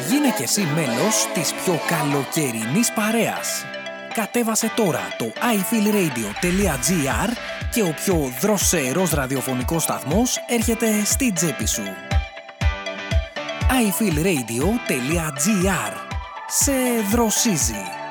Γίνε και εσύ μέλος της πιο καλοκαιρινής παρέας. Κατέβασε τώρα το iFeelRadio.gr και ο πιο δροσερός ραδιοφωνικός σταθμός έρχεται στη τσέπη σου. iFeelRadio.gr. Σε δροσίζει.